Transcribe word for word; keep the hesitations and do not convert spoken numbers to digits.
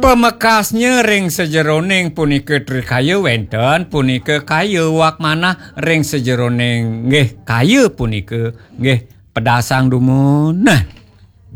Pemekasnya ring sejeroning punika trikayu wenten punika kayu wak manah ring sejeroning nggih kayu punika nggih pedasang dumun. Nah